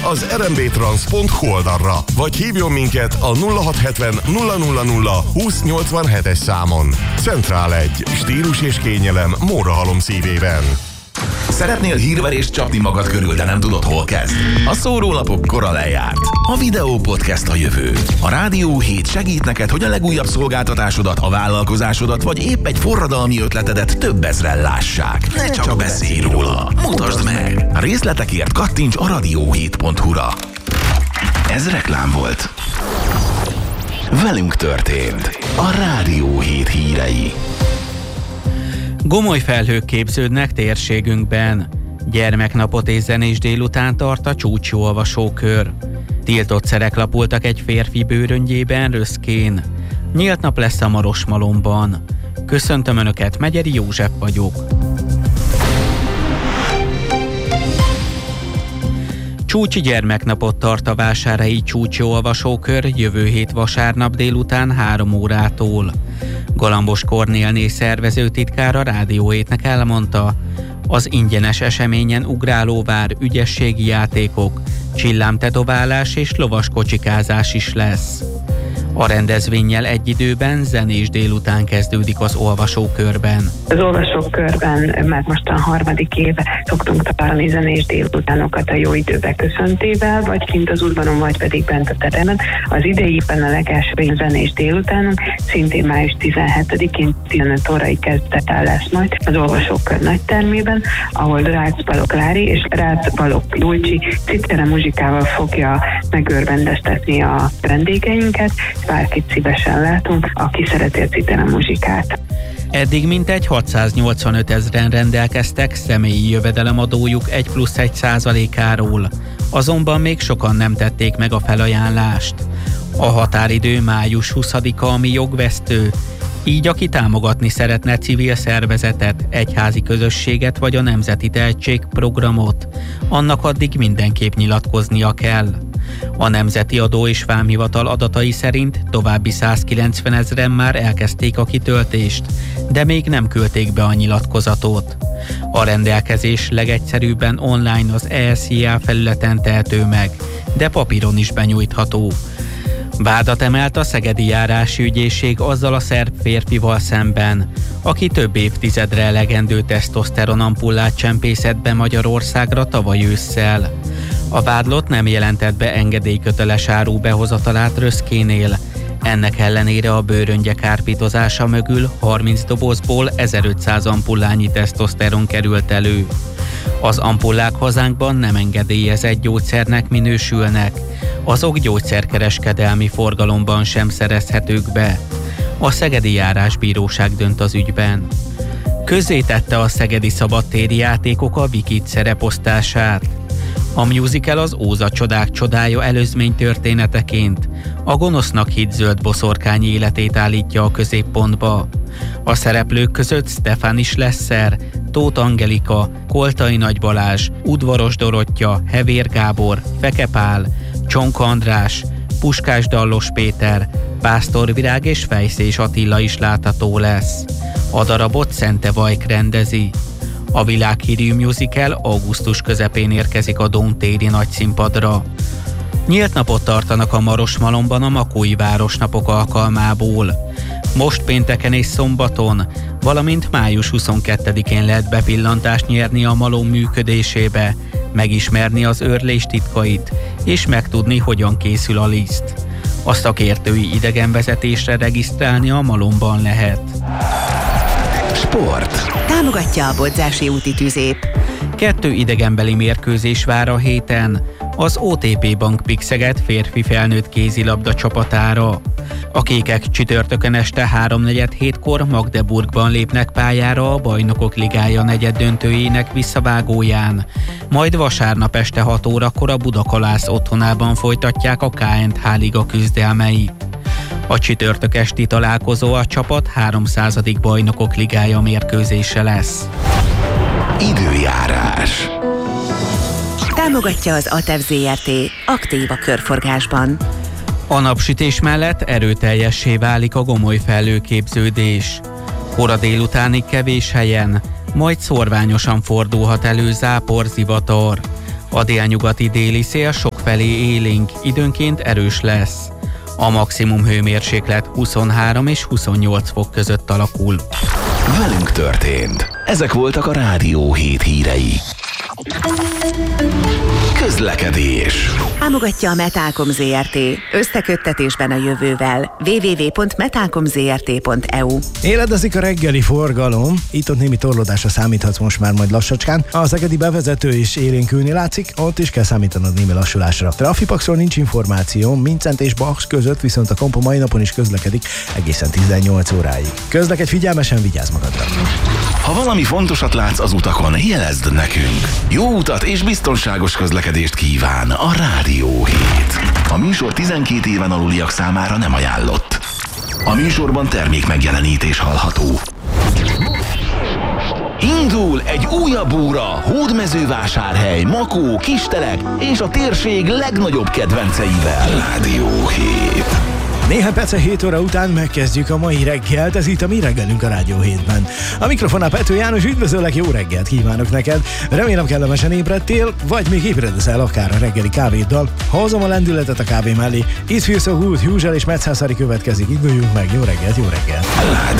az rmbtrans.hu oldalra, vagy hívjon minket a 0670 000 2087-es számon. Centrál 1. Stílus és kényelem Mórahalom szívében. Szeretnél hírverést csapni magad körül, de nem tudod, hol kezd? A szórólapok kora lejárt. A videó podcast a jövő. A Rádió 7 segít neked, hogy a legújabb szolgáltatásodat, a vállalkozásodat, vagy épp egy forradalmi ötletedet több ezren lássák. Ne csak beszélj róla, mutasd meg! A részletekért kattints a radio7.hu-ra. Ez reklám volt. Velünk történt. A Rádió 7 hírei. Gomoly felhők képződnek térségünkben. Gyermeknapot és zenés délután tart a csúcsi olvasókör. Tiltott szerek lapultak egy férfi bőröngyében Röszkén. Nyílt nap lesz a Marosmalomban. Köszöntöm Önöket, Megyeri József vagyok. Csúcsi gyermeknapot tart a vásárhelyi csúcsi olvasókör jövő hét vasárnap délután 3 órától. Galambos Kornélné szervezőtitkár a Rádió 7-nek elmondta, az ingyenes eseményen ugrálóvár, ügyességi játékok, csillámtetoválás és lovaskocsikázás is lesz. A rendezvénnyel egy időben zenés délután kezdődik az olvasókörben. Az olvasókörben már mostan 3. éve szoktunk találni zenés délutánokat a jó időbe köszöntével, vagy kint az udvaron, vagy pedig bent a teremen. Az idejében a legelső zenés délutánunk szintén május 17-én 15 órai kezdettel lesz majd az olvasókör nagytermében, ahol Rácz Balogh Klári és Rácz Balogh Julcsi citera muzsikával fogja megörvendeztetni a vendégeinket. Bárkit szívesen látunk, aki szereti a citera muzsikát. Eddig mintegy 685 000 rendelkeztek személyi jövedelemadójuk 1+1%-áról, azonban még sokan nem tették meg a felajánlást. A határidő május 20-a, ami jogvesztő, így aki támogatni szeretne civil szervezetet, egyházi közösséget vagy a Nemzeti Tehetség programot, annak addig mindenképp nyilatkoznia kell. A Nemzeti Adó és Vámhivatal adatai szerint további 190 000 már elkezdték a kitöltést, de még nem küldték be a nyilatkozatot. A rendelkezés legegyszerűbben online az ESZIA felületen tehető meg, de papíron is benyújtható. Vádat emelt a Szegedi Járási Ügyészség azzal a szerb férfival szemben, aki több évtizedre elegendő tesztoszteron ampullát csempészett be Magyarországra tavaly ősszel. A vádlott nem jelentett be engedélyköteles áru behozatalát Röszkénél. Ennek ellenére a bőröngye kárpítozása mögül 30 dobozból 1500 ampullányi tesztoszteron került elő. Az ampullák hazánkban nem engedélyezett gyógyszernek minősülnek, azok gyógyszerkereskedelmi forgalomban sem szerezhetők be. A Szegedi Járásbíróság dönt az ügyben. Közzétette a szegedi szabadtéri játékok a Wikit szereposztását. A musical az Óza csodák csodája előzménytörténeteként a gonosznak hitt zöld boszorkány életét állítja a középpontba. A szereplők között Stefan Schlesser, Tóth Angelika, Koltai Nagy Balázs, Udvaros Dorottya, Hevér Gábor, Feke Pál, Csonka András, Puskás Dallos Péter, Pásztor Virág és Fejszés Attila is látható lesz. A darabot Szente Vajk rendezi. A világhírű musical augusztus közepén érkezik a Dóm téri nagyszínpadra. Nyílt napot tartanak a Marosmalomban a Makói Városnapok alkalmából. Most pénteken és szombaton, valamint május 22-én lehet bepillantást nyerni a malom működésébe, megismerni az őrlés titkait, és megtudni, hogyan készül a liszt. A szakértői idegenvezetésre regisztrálni a malomban lehet. Sport. Támogatja a Bodzási úti tüzép. 2 idegenbeli mérkőzés vár a héten az OTP Bank Pixeget férfi felnőtt kézilabda csapatára. A kékek csütörtökön este 3:47-kor Magdeburgban lépnek pályára a Bajnokok Ligája negyeddöntőjének visszavágóján, majd vasárnap este 6 órakor a Budakalász otthonában folytatják a KNH Liga küzdelmeit. A csütörtök esti találkozó a csapat 300. Bajnokok Ligája mérkőzése lesz. Időjárás. Támogatja az ATEV Zrt. Aktív a körforgásban. A napsütés mellett erőteljessé válik a gomoly felhőképződés. Kora délutánig kevés helyen, majd szorványosan fordulhat elő zápor, zivatar. A délnyugati déli szél sok felé élénk, időnként erős lesz. A maximum hőmérséklet 23 és 28 fok között alakul. Velünk történt. Ezek voltak a Rádió 7 hírei. Közlekedés. Támogatja a Metálkom Zrt. Összeköttetésben a jövővel. www.metálkomzrt.eu. Éledezik a reggeli forgalom, itt-ott némi torlódásra számíthatsz most már majd lassacskán. A szegedi bevezető is élénkülni látszik, ott is kell számítanod némi lassulásra. Trafipaxról nincs információ, Mincent és Bax között viszont a Kompo mai napon is közlekedik egészen 18 óráig. Közlekedj figyelmesen, vigyázz magadra! Ha valami fontosat látsz az utakon, jelezd nekünk. Jó utat és biztonságos közlekedést kíván a Rádió 7. A műsor 12 éven aluliak számára nem ajánlott. A műsorban termék megjelenítés hallható. Indul egy újabb óra Hódmezővásárhely, Makó, Kistelek és a térség legnagyobb kedvenceivel. Rádió 7. Néhány perce 7 óra után megkezdjük a mai reggelt, ez itt a mi reggelünk a Rádió 7-ben. A mikrofonnál Pető János, üdvözöllek, jó reggelt kívánok neked. Remélem kellemesen ébredtél, vagy még ébredeszel akár a reggeli kávéddal. Hozom a lendületet a kávé mellé. Itt Feel So Good, Hughes és Metz Hassari következik, induljunk meg, jó reggelt, jó reggelt.